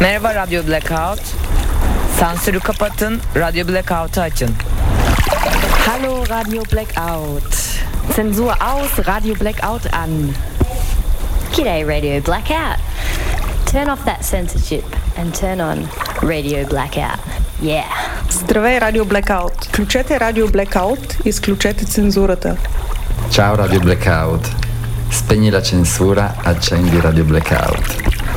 Merhaba Radyo Blackout. Sansürü kapatın, Radyo Blackout'u açın. Hallo Radio Blackout. Zensur aus, Radio Blackout an. G'day Radio Blackout. Turn off that censorship and turn on Radio Blackout. Yeah. Здравей, Радио Blackout. Включете Радио Blackout, изключете цензурата. Ciao Radio Blackout. Spegni la censura, accendi Radio Blackout.